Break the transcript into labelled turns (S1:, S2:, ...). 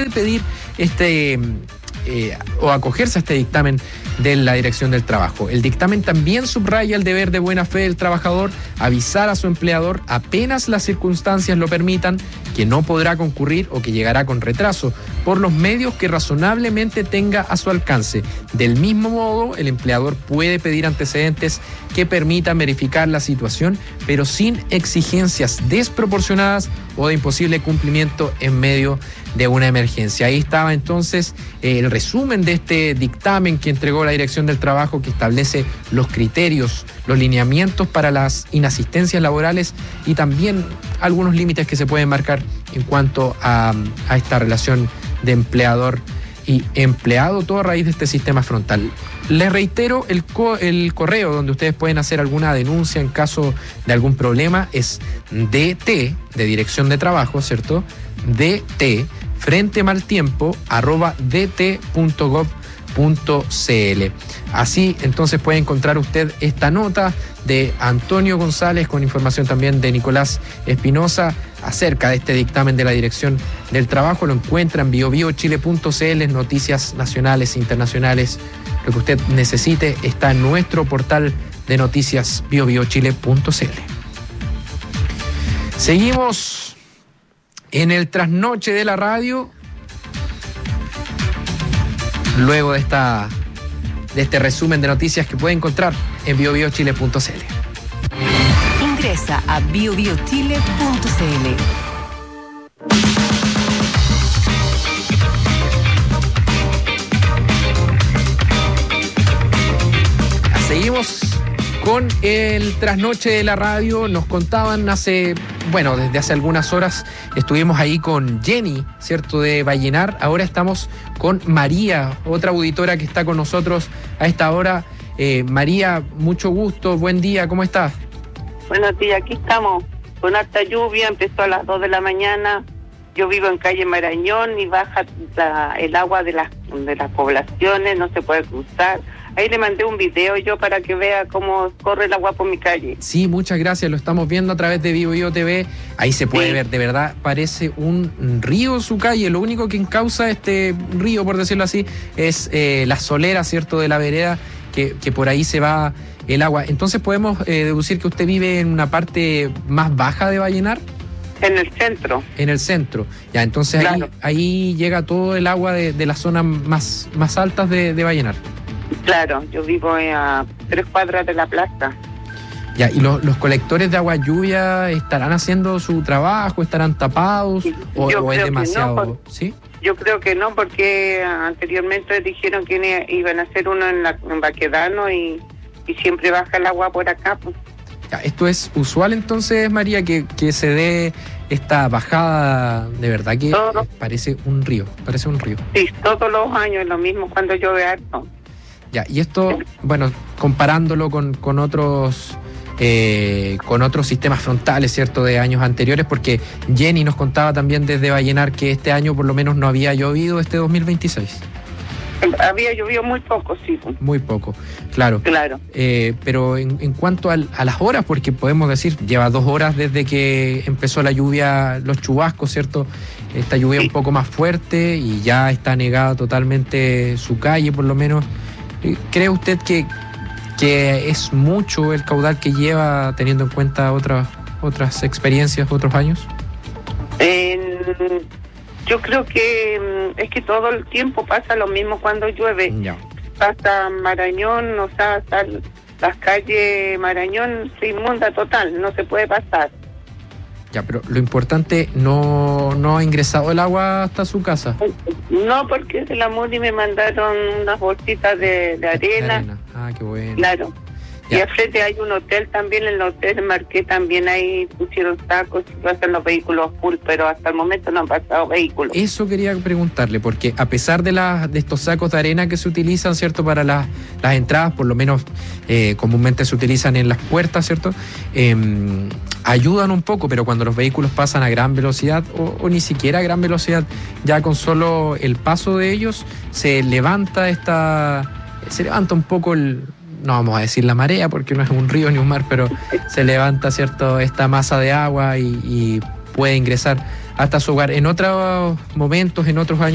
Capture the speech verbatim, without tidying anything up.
S1: puede pedir este eh, o acogerse a este dictamen de la Dirección del Trabajo. El dictamen también subraya el deber de buena fe del trabajador, avisar a su empleador apenas las circunstancias lo permitan, que no podrá concurrir o que llegará con retraso por los medios que razonablemente tenga a su alcance. Del mismo modo, el empleador puede pedir antecedentes que permitan verificar la situación, pero sin exigencias desproporcionadas o de imposible cumplimiento en medio de una emergencia. Ahí estaba entonces eh, el resumen de este dictamen que entregó la Dirección del Trabajo, que establece los criterios, los lineamientos para las inasistencias laborales y también algunos límites que se pueden marcar en cuanto a, a esta relación de empleador y empleado, todo a raíz de este sistema frontal. Les reitero, el, co el correo donde ustedes pueden hacer alguna denuncia en caso de algún problema es D T, de Dirección de Trabajo, ¿cierto? D T, frente mal tiempo, arroba d t punto gov punto c l. Así entonces puede encontrar usted esta nota de Antonio González con información también de Nicolás Espinosa acerca de este dictamen de la Dirección del Trabajo. Lo encuentra en bio bio chile punto c l, noticias nacionales e internacionales. Lo que usted necesite está en nuestro portal de noticias bio bio chile punto c l. Seguimos en el trasnoche de la radio. Luego de esta de este resumen de noticias que puede encontrar en bio bio chile punto c l.
S2: Ingresa a bio bio chile punto c l.
S1: Seguimos con el trasnoche de la radio. Nos contaban hace, bueno, desde hace algunas horas estuvimos ahí con Jenny, ¿cierto?, de Vallenar. Ahora estamos con María, otra auditora que está con nosotros a esta hora. Eh, María, mucho gusto, buen día, ¿cómo estás?
S3: Buenos días, aquí estamos con harta lluvia, empezó a las dos de la mañana. Yo vivo en calle Marañón y baja la, el agua de las, de las poblaciones, no se puede cruzar. Ahí le mandé un video yo para que vea cómo corre el agua por mi calle.
S1: Sí, muchas gracias, lo estamos viendo a través de Bio Bio T V. Ahí se puede sí. ver, de verdad, parece un río su calle. Lo único que encausa este río, por decirlo así, es eh, la solera, ¿cierto?, de la vereda, que, que por ahí se va el agua. Entonces, ¿podemos eh, deducir que usted vive en una parte más baja de Vallenar?
S3: En el centro.
S1: En el centro. Ya, entonces claro. ahí, ahí llega todo el agua de, de las zonas más, más altas de, de Vallenar.
S3: Claro, yo vivo a tres cuadras de la plaza.
S1: Ya, ¿y los, los colectores de agua lluvia estarán haciendo su trabajo, estarán tapados o, o es demasiado?
S3: No, por, ¿sí? Yo creo que no, porque anteriormente dijeron que iban a hacer uno en, la, en Baquedano y, y siempre baja el agua por acá, pues.
S1: Ya, ¿esto es usual entonces, María, que, que se dé esta bajada? De verdad que todo, parece un río, parece un río.
S3: Sí, todos los años es lo mismo cuando llueve harto.
S1: Ya, y esto, bueno, comparándolo con, con otros eh, con otros sistemas frontales, ¿cierto?, de años anteriores, porque Jenny nos contaba también desde Vallenar que este año por lo menos no había llovido, este dos mil veintiséis.
S3: Había llovido muy poco, sí.
S1: Muy poco, claro.
S3: Claro.
S1: Eh, pero en, en cuanto al, a las horas, porque podemos decir, lleva dos horas desde que empezó la lluvia, los chubascos, ¿cierto? Esta lluvia sí. un poco más fuerte y ya está anegada totalmente su calle, por lo menos. ¿Cree usted que, que es mucho el caudal que lleva, teniendo en cuenta otras otras experiencias, otros años?
S3: Eh, yo creo que es que todo el tiempo pasa lo mismo cuando llueve.
S1: Ya.
S3: Pasa Marañón, o sea, las calles Marañón se inunda total, no se puede pasar.
S1: Ya, pero lo importante, ¿no, no ha ingresado el agua hasta su casa?
S3: No, porque de la Muni me mandaron unas bolsitas de, de, arena. de arena.
S1: Ah, qué bueno.
S3: Claro. Ya. Y al frente hay un hotel también, en el hotel Marqué también ahí pusieron sacos y pasan los vehículos full, pero hasta el momento no han pasado vehículos.
S1: Eso quería preguntarle, porque a pesar de, la, de estos sacos de arena que se utilizan, ¿cierto?, para la, las entradas, por lo menos eh, comúnmente se utilizan en las puertas, ¿cierto?, eh, ayudan un poco, pero cuando los vehículos pasan a gran velocidad o, o ni siquiera a gran velocidad, ya con solo el paso de ellos se levanta esta, se levanta un poco el, no vamos a decir la marea porque no es un río ni un mar, pero se levanta, ¿cierto?, esta masa de agua y, y puede ingresar hasta su hogar. En otros momentos, en otros años